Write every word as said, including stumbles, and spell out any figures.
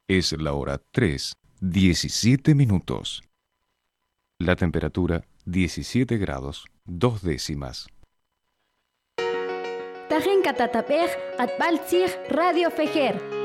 Es la hora tres, diecisiete minutos. La temperatura diecisiete grados, dos décimas. Tajen katatapej atbaltzig Radio Fejer.